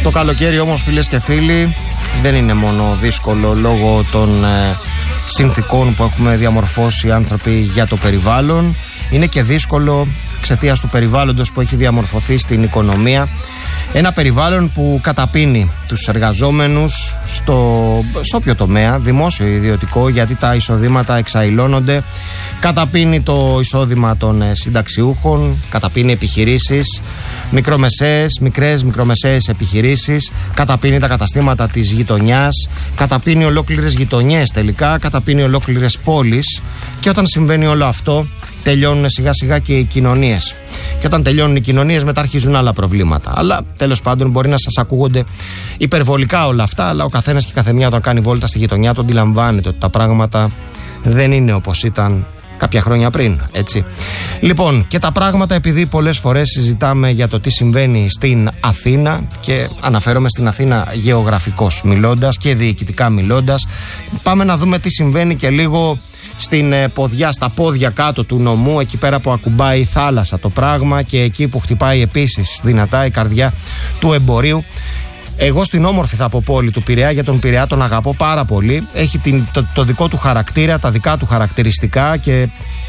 Το καλοκαίρι όμως, φίλες και φίλοι, δεν είναι μόνο δύσκολο λόγω των συνθηκών που έχουμε διαμορφώσει οι άνθρωποι για το περιβάλλον. Είναι και δύσκολο εξαιτίας του περιβάλλοντος που έχει διαμορφωθεί στην οικονομία. Ένα περιβάλλον που καταπίνει τους εργαζόμενους σε όποιο τομέα, δημόσιο ή ιδιωτικό, γιατί τα εισοδήματα εξαηλώνονται. Καταπίνει το εισόδημα των συνταξιούχων, καταπίνει επιχειρήσεις, μικρομεσαίες επιχειρήσεις, καταπίνει τα καταστήματα της γειτονιάς, καταπίνει ολόκληρες γειτονιές τελικά, καταπίνει ολόκληρες πόλεις. Και όταν συμβαίνει όλο αυτό, τελειώνουν σιγά σιγά και οι κοινωνίες. Και όταν τελειώνουν οι κοινωνίες, μετά αρχίζουν άλλα προβλήματα. Αλλά τέλος πάντων, μπορεί να σας ακούγονται υπερβολικά όλα αυτά, αλλά ο καθένας και η καθεμιά, όταν κάνει βόλτα στη γειτονιά του, αντιλαμβάνεται ότι τα πράγματα δεν είναι όπως ήταν κάποια χρόνια πριν, έτσι. Λοιπόν, και τα πράγματα, επειδή πολλές φορές συζητάμε για το τι συμβαίνει στην Αθήνα, και αναφέρομαι στην Αθήνα γεωγραφικώς μιλώντας και διοικητικά μιλώντας, πάμε να δούμε τι συμβαίνει και λίγο στα πόδια κάτω του νομού, εκεί πέρα που ακουμπάει η θάλασσα το πράγμα και εκεί που χτυπάει επίσης δυνατά η καρδιά του εμπορίου. Εγώ στην όμορφη, θα πω, πόλη του Πειραιά, για τον Πειραιά τον αγαπώ πάρα πολύ. Έχει το δικό του χαρακτήρα, τα δικά του χαρακτηριστικά και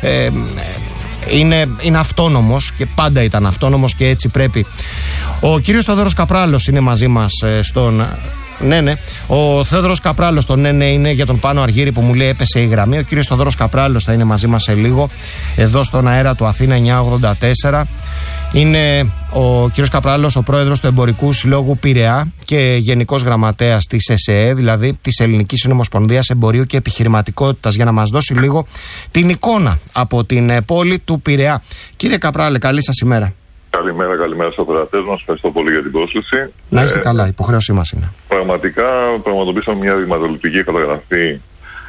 είναι αυτόνομος και πάντα ήταν αυτόνομος και έτσι πρέπει. Ο κύριος Θεόδωρος Καπράλος είναι μαζί μας Ναι. Ο Θεόδωρος Καπράλος, είναι για τον Πάνο Αργύρη που μου λέει έπεσε η γραμμή. Ο κύριος Θεόδωρος Καπράλος θα είναι μαζί μας σε λίγο, εδώ στον αέρα του Αθήνα 984. Είναι ο κύριος Καπράλος, ο πρόεδρος του Εμπορικού Συλλόγου Πειραιά και γενικός γραμματέας της ΕΣΕΕ, δηλαδή της Ελληνικής Συνομοσπονδίας Εμπορίου και Επιχειρηματικότητας, για να μας δώσει λίγο την εικόνα από την πόλη του Πειραιά. Κύριε Καπράλε, καλή σας ημέρα. Καλημέρα στους ακροατές μας. Ευχαριστώ πολύ για την πρόσκληση. Να είστε καλά, υποχρέωσή μας είναι. Πραγματικά πραγματοποιήσαμε μια δειγματοληπτική καταγραφή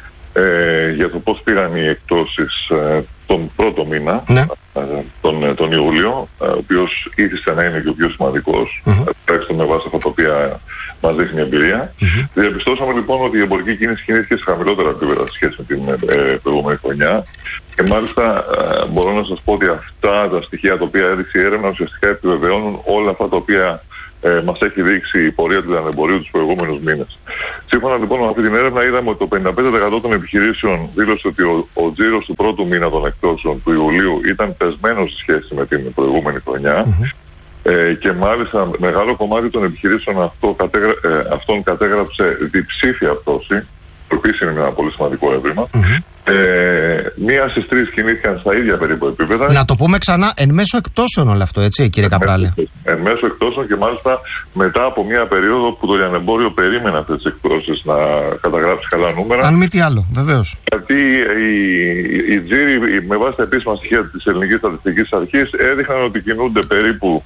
για το πώς πήγαν οι εκτόσεις τον πρώτο μήνα, τον Ιούλιο, ο οποίος ήθιστε να είναι και ο πιο σημαντικός, τουλάχιστον με βάση αυτά τα οποία μας δείχνει η εμπειρία. Διαπιστώσαμε λοιπόν ότι η εμπορική κίνηση κινήθηκε σε χαμηλότερα επίπεδα σε σχέση με την προηγούμενη χρονιά. Και μάλιστα μπορώ να σας πω ότι αυτά τα στοιχεία τα οποία έδειξε η έρευνα ουσιαστικά επιβεβαιώνουν όλα αυτά τα οποία μας έχει δείξει η πορεία του λιανεμπορίου τους προηγούμενους μήνες. Σύμφωνα λοιπόν με αυτή την έρευνα, είδαμε ότι το 55% των επιχειρήσεων δήλωσε ότι ο τζίρος του πρώτου μήνα των εκτόσεων του Ιουλίου ήταν πεσμένος σε σχέση με την προηγούμενη χρονιά. Και μάλιστα μεγάλο κομμάτι των επιχειρήσεων αυτών κατέγραψε διψήφια πτώση, που επίσης είναι ένα πολύ σημαντικό έβριμα. Μία στις τρεις κινήθηκαν στα ίδια περίπου επίπεδα. Να το πούμε ξανά, εν μέσω εκτόσεων όλο αυτό, έτσι, κύριε Καπράλε. Εν μέσω εκτόσεων, και μάλιστα μετά από μία περίοδο που το λιανεμπόριο περίμενε αυτές τις εκτόσεις να καταγράψει καλά νούμερα. Αν μη τι άλλο, βεβαίως. Γιατί οι τζίροι, με βάση τα επίσημα στοιχεία της Ελληνικής Στατιστικής Αρχής, έδειχναν ότι κινούνται περίπου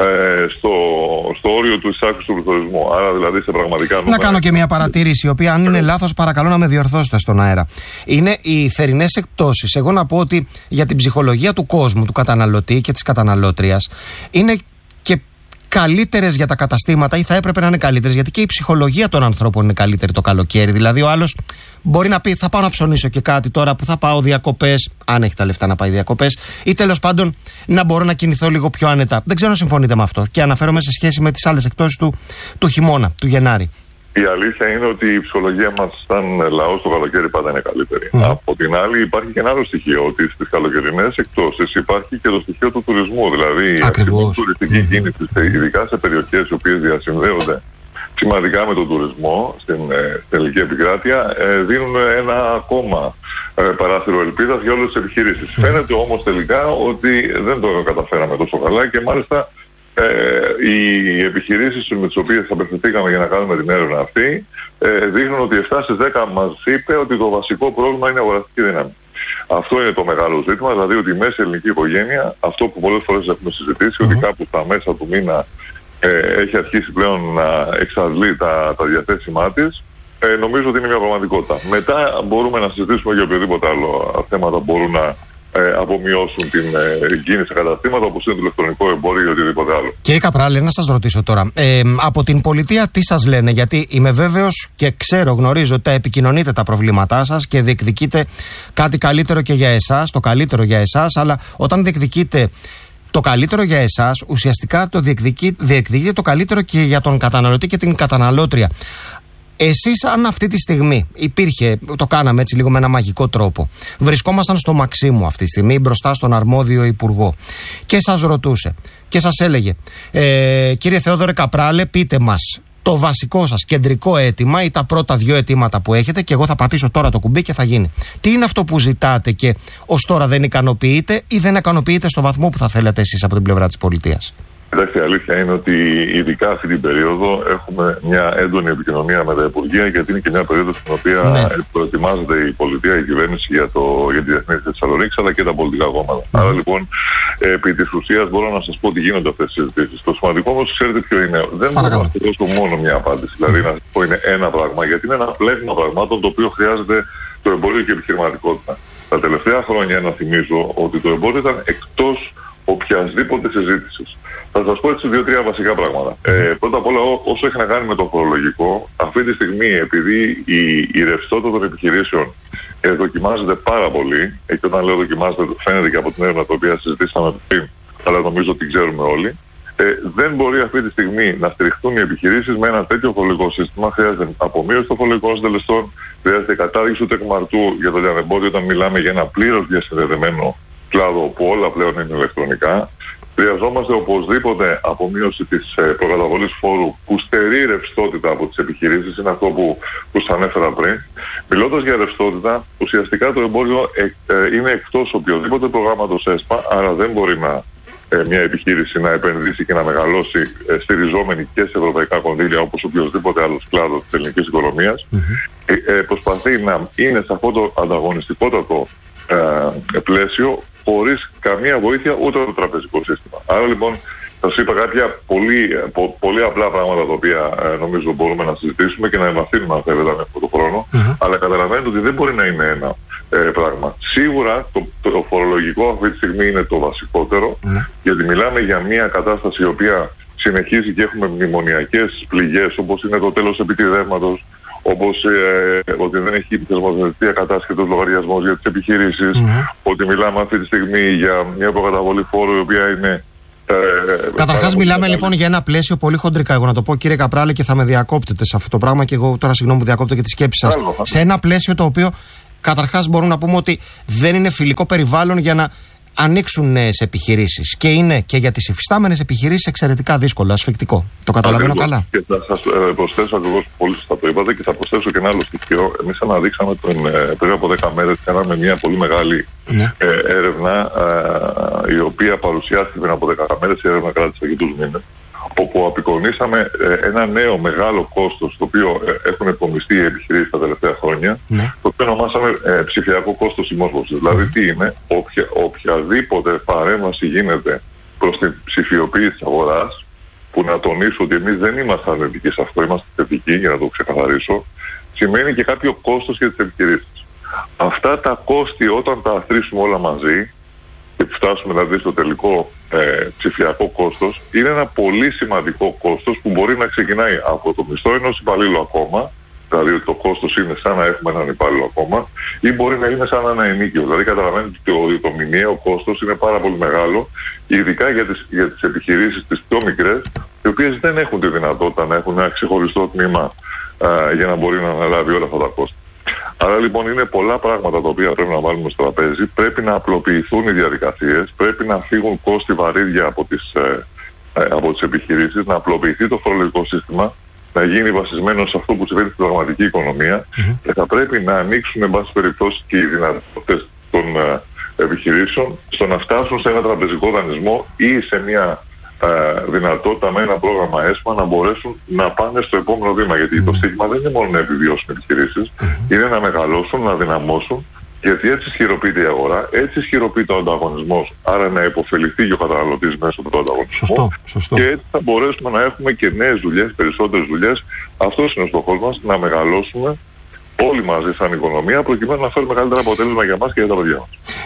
στο όριο του εισάξιου του πληθωρισμού. Άρα δηλαδή σε πραγματικά νούμερα. Να κάνω και μια παρατήρηση, η οποία, αν είναι λάθος, παρακαλώ να με διορθώσετε στον αέρα. Είναι οι θερινές εκτόσεις. Εγώ να πω ότι για την ψυχολογία του κόσμου, του καταναλωτή και της καταναλώτριας, είναι και καλύτερες για τα καταστήματα, ή θα έπρεπε να είναι καλύτερες, γιατί και η ψυχολογία των ανθρώπων είναι καλύτερη το καλοκαίρι. Δηλαδή, ο άλλος μπορεί να πει: θα πάω να ψωνίσω και κάτι τώρα που θα πάω διακοπές, αν έχει τα λεφτά να πάει διακοπές, ή τέλος πάντων να μπορώ να κινηθώ λίγο πιο άνετα. Δεν ξέρω αν συμφωνείτε με αυτό. Και αναφέρομαι σε σχέση με τις άλλες εκτόσεις του χειμώνα, του Γενάρη. Η αλήθεια είναι ότι η ψυχολογία μας σαν λαός το καλοκαίρι πάντα είναι καλύτερη. Από την άλλη, υπάρχει και ένα άλλο στοιχείο, ότι στις καλοκαιρινές εκτόσεις υπάρχει και το στοιχείο του τουρισμού. Δηλαδή, η τουριστική κίνηση, ειδικά σε περιοχές οι οποίες διασυνδέονται σημαντικά με τον τουρισμό στην ελληνική επικράτεια, δίνουν ένα ακόμα παράθυρο ελπίδας για όλες τις επιχειρήσεις. Φαίνεται όμως τελικά ότι δεν το καταφέραμε τόσο καλά και μάλιστα οι επιχειρήσεις με τις οποίες απευθυνθήκαμε για να κάνουμε την έρευνα αυτή δείχνουν ότι 7 στις 10 μας είπε ότι το βασικό πρόβλημα είναι αγοραστική δύναμη. Αυτό είναι το μεγάλο ζήτημα, δηλαδή ότι η μέση ελληνική οικογένεια, αυτό που πολλές φορές έχουμε συζητήσει, ότι κάπου στα μέσα του μήνα έχει αρχίσει πλέον να εξαντλεί τα διαθέσιμά της, νομίζω ότι είναι μια πραγματικότητα. Μετά μπορούμε να συζητήσουμε για οποιοδήποτε άλλο θέματα μπορούν να απομειώσουν την κίνηση σε καταστήματα, όπως είναι το ηλεκτρονικό εμπόριο ή οτιδήποτε άλλο. Κύριε Καπράλη, να σας ρωτήσω τώρα. Από την πολιτεία τι σας λένε, γιατί είμαι βέβαιος και γνωρίζω ότι τα επικοινωνείτε τα προβλήματά σας και διεκδικείτε κάτι καλύτερο και για εσάς, το καλύτερο για εσάς, αλλά όταν διεκδικείτε το καλύτερο για εσάς ουσιαστικά το διεκδικείτε το καλύτερο και για τον καταναλωτή και την καταναλώτρια. Εσείς, αν αυτή τη στιγμή το κάναμε έτσι λίγο με ένα μαγικό τρόπο, βρισκόμασταν στο Μαξίμου αυτή τη στιγμή μπροστά στον αρμόδιο υπουργό και σας ρωτούσε και σας έλεγε κύριε Θεόδωρε Καπράλε, πείτε μας το βασικό σας κεντρικό αίτημα ή τα πρώτα 2 αιτήματα που έχετε και εγώ θα πατήσω τώρα το κουμπί και θα γίνει. Τι είναι αυτό που ζητάτε και ως τώρα δεν ικανοποιείτε ή δεν ικανοποιείτε στο βαθμό που θα θέλετε εσείς από την πλευρά της πολιτείας? Εντάξει, η αλήθεια είναι ότι ειδικά αυτή την περίοδο έχουμε μια έντονη επικοινωνία με τα Υπουργεία, γιατί είναι και μια περίοδο στην οποία προετοιμάζεται η πολιτεία, η κυβέρνηση για τη Διεθνή της Θεσσαλονίκης, αλλά και τα πολιτικά κόμματα. Άρα λοιπόν, επί της ουσίας μπορώ να σας πω ότι γίνονται αυτές τις συζητήσεις. Το σημαντικό όμως, ξέρετε ποιο είναι? Δεν μπορώ να σας δώσω μόνο μια απάντηση. Δηλαδή να σας πω είναι ένα πράγμα, γιατί είναι ένα πλέγμα πραγμάτων το οποίο χρειάζεται το εμπόριο και η επιχειρηματικότητα. Τα τελευταία χρόνια, να θυμίζω ότι το εμπόριο ήταν εκτός οποιασδήποτε συζήτηση. Θα σας πω έτσι 2-3 βασικά πράγματα. Πρώτα απ' όλα, όσο έχει να κάνει με το φορολογικό, αυτή τη στιγμή, επειδή η ρευστότητα των επιχειρήσεων δοκιμάζεται πάρα πολύ, και όταν λέω δοκιμάζεται, φαίνεται και από την έρευνα την οποία συζητήσαμε πριν, αλλά νομίζω ότι ξέρουμε όλοι, δεν μπορεί αυτή τη στιγμή να στηριχθούν οι επιχειρήσεις με ένα τέτοιο φορολογικό σύστημα. Χρειάζεται απομείωση των φορολογικών συντελεστών, χρειάζεται κατάργηση του τεκμαρτού για το λιανεμπόριο όταν μιλάμε για ένα πλήρως διασυνδεδεμένο κλάδο όπου όλα πλέον είναι ηλεκτρονικά. Χρειαζόμαστε οπωσδήποτε απομείωση της προκαταβολής φόρου που στερεί ρευστότητα από τις επιχειρήσεις. Είναι αυτό που σας ανέφερα πριν. Μιλώντας για ρευστότητα, ουσιαστικά το εμπόριο είναι εκτός οποιοδήποτε προγράμματος ΕΣΠΑ, άρα δεν μπορεί μια επιχείρηση να επενδύσει και να μεγαλώσει στηριζόμενη και σε ευρωπαϊκά κονδύλια όπως οποιοδήποτε άλλος κλάδος της ελληνικής οικονομίας. Προσπαθεί να είναι σε αυτό το ανταγωνιστικότατο πλαίσιο χωρίς καμία βοήθεια ούτε από το τραπεζικό σύστημα. Άρα λοιπόν θα σας είπα κάποια πολύ απλά πράγματα τα οποία νομίζω μπορούμε να συζητήσουμε και να εμβαθύνουμε αν θέλετε με αυτό το χρόνο, αλλά καταλαβαίνετε ότι δεν μπορεί να είναι ένα πράγμα. Σίγουρα το φορολογικό αυτή τη στιγμή είναι το βασικότερο, γιατί μιλάμε για μια κατάσταση η οποία συνεχίζει και έχουμε μνημονιακές πληγές, όπως είναι το τέλος επιτιδεύματος, όπως ότι δεν έχει θεσμοθετηθεί ακατάσχετος λογαριασμός για τις επιχειρήσεις, ότι μιλάμε αυτή τη στιγμή για μια προκαταβολή φόρου η οποία είναι... Καταρχάς μιλάμε λοιπόν για ένα πλαίσιο πολύ χοντρικά, εγώ να το πω κύριε Καπράλη, και θα με διακόπτετε σε αυτό το πράγμα και εγώ τώρα συγγνώμη που διακόπτω και τη σκέψη σας. Σε ένα πλαίσιο το οποίο καταρχάς μπορούμε να πούμε ότι δεν είναι φιλικό περιβάλλον για να ανοίξουν νέες επιχειρήσεις και είναι και για τις υφιστάμενες επιχειρήσεις εξαιρετικά δύσκολο, ασφικτικό. Το καταλαβαίνω καλά. Και θα σας προσθέσω ακριβώς που πολύ σωστά το είπατε και θα προσθέσω και ένα άλλο στοιχείο. Εμείς αναδείξαμε πριν από 10 μέρες, κάναμε μια πολύ μεγάλη έρευνα η οποία παρουσιάστηκε πριν από 10 μέρες, η έρευνα κράτησε αρκετούς μήνες, όπου απεικονίσαμε ένα νέο μεγάλο κόστος το οποίο έχουν επομιστεί οι επιχειρήσεις τα τελευταία χρόνια, το οποίο ονομάσαμε ψηφιακό κόστος συμμόρφωσης. Δηλαδή τι είναι? Οποιαδήποτε παρέμβαση γίνεται προς την ψηφιοποίηση της αγοράς, που να τονίσω ότι εμείς δεν είμαστε αρνητικοί σε αυτό, είμαστε θετικοί, για να το ξεκαθαρίσω, σημαίνει και κάποιο κόστος για τις επιχειρήσεις. Αυτά τα κόστη, όταν τα αθροίσουμε όλα μαζί και φτάσουμε δηλαδή στο τελικό ψηφιακό κόστος, είναι ένα πολύ σημαντικό κόστος που μπορεί να ξεκινάει από το μισθό ενός υπαλλήλου ακόμα, δηλαδή ότι το κόστος είναι σαν να έχουμε έναν υπάλληλο ακόμα, ή μπορεί να είναι σαν ένα ενίκιο. Δηλαδή καταλαβαίνετε ότι το μηνιαίο κόστος είναι πάρα πολύ μεγάλο, ειδικά για τις επιχειρήσεις τις πιο μικρές, οι οποίες δεν έχουν τη δυνατότητα να έχουν ένα ξεχωριστό τμήμα για να μπορεί να αναλάβει όλα αυτά τα κόστη. Άρα λοιπόν είναι πολλά πράγματα τα οποία πρέπει να βάλουμε στο τραπέζι. Πρέπει να απλοποιηθούν οι διαδικασίες, πρέπει να φύγουν κόστη βαρύδια από τις επιχειρήσεις, να απλοποιηθεί το φορολογικό σύστημα, να γίνει βασισμένο σε αυτό που συμβαίνει στην πραγματική οικονομία και θα πρέπει να ανοίξουν εν πάση περιπτώσει και οι δυνατότητες των επιχειρήσεων στο να φτάσουν σε ένα τραπεζικό δανεισμό ή σε μια δυνατότητα με ένα πρόγραμμα ΕΣΠΑ να μπορέσουν να πάνε στο επόμενο βήμα. Γιατί το στίχημα δεν είναι μόνο να επιβιώσουν οι επιχειρήσεις, είναι να μεγαλώσουν, να δυναμώσουν, γιατί έτσι ισχυροποιείται η αγορά, έτσι ισχυροποιείται ο ανταγωνισμός, άρα να υποφεληθεί και ο καταναλωτής μέσω του ανταγωνισμού. Σωστό. Και έτσι θα μπορέσουμε να έχουμε και νέες δουλειές, περισσότερες δουλειές. Αυτός είναι ο στόχος μας, να μεγαλώσουμε όλοι μαζί σαν οικονομία, προκειμένου να φέρουμε καλύτερο αποτέλεσμα για μας και για τα παιδιά μας.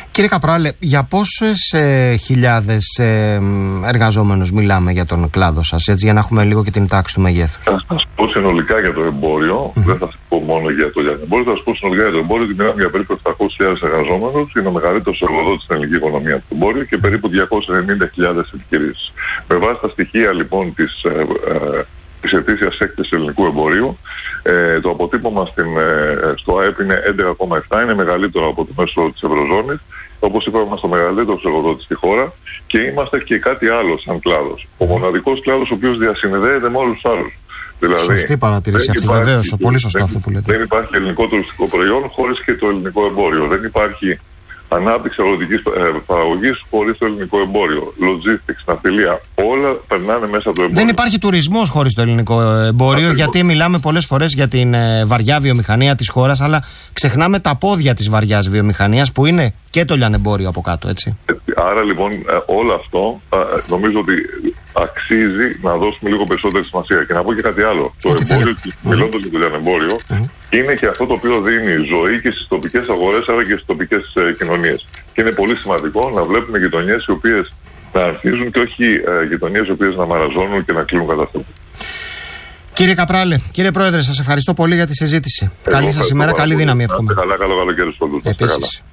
Κύριε Καπράλε, για πόσες χιλιάδες εργαζόμενους μιλάμε για τον κλάδο σας, έτσι, για να έχουμε λίγο και την τάξη του μεγέθους? Θα σας πω συνολικά για το εμπόριο, δεν θα σας πω μόνο για το λιανεμπόριο, θα σας πω συνολικά για το εμπόριο ότι μιλάμε για περίπου 700.000 εργαζόμενους, είναι ο μεγαλύτερος εργοδότης στην ελληνική οικονομία του εμπόριου και περίπου 290.000 επιχειρήσεις. Με βάση τα στοιχεία λοιπόν της ετήσιας έκθεσης ελληνικού εμπορίου, το αποτύπωμα στο ΑΕΠ είναι 11,7, είναι μεγαλύτερο από το μέσο της Ευρωζώνης. Όπως είπαμε, είμαστε ο μεγαλύτερος εργοδότης στη χώρα και είμαστε και κάτι άλλο σαν κλάδος. Ο μοναδικός κλάδος ο οποίος διασυνδέεται με όλους τους άλλους. Δηλαδή, σωστή παρατήρηση αυτή, βεβαίως. Πολύ σωστό αυτό που λέτε. Δεν υπάρχει ελληνικό τουριστικό προϊόν χωρίς και το ελληνικό εμπόριο. Δεν υπάρχει ανάπτυξη αγροτικής παραγωγής χωρίς το ελληνικό εμπόριο. Logistics, ναυτιλία, όλα περνάνε μέσα από το εμπόριο. Δεν υπάρχει τουρισμός χωρίς το ελληνικό εμπόριο, ακριβώς. Γιατί μιλάμε πολλές φορές για την βαριά βιομηχανία της χώρας, αλλά ξεχνάμε τα πόδια της βαριάς βιομηχανίας που είναι και το λιανεμπόριο από κάτω, έτσι. Άρα λοιπόν όλο αυτό νομίζω ότι αξίζει να δώσουμε λίγο περισσότερη σημασία. Και να πω και κάτι άλλο. Το εμπόριο, μιλώντας για το λιανεμπόριο, είναι και αυτό το οποίο δίνει ζωή και στις τοπικές αγορές αλλά και στις τοπικές κοινωνίες. Και είναι πολύ σημαντικό να βλέπουμε γειτονιές οι οποίες να αρχίζουν και όχι γειτονιές οι οποίες να μαραζώνουν και να κλείνουν καταστροφή. Κύριε Καπράλε, κύριε Πρόεδρε, σας ευχαριστώ πολύ για τη συζήτηση. Καλή σας ημέρα, καλή δύναμη εύχομαι. Καλό καλοκαίρι στους όλους. Επίσης.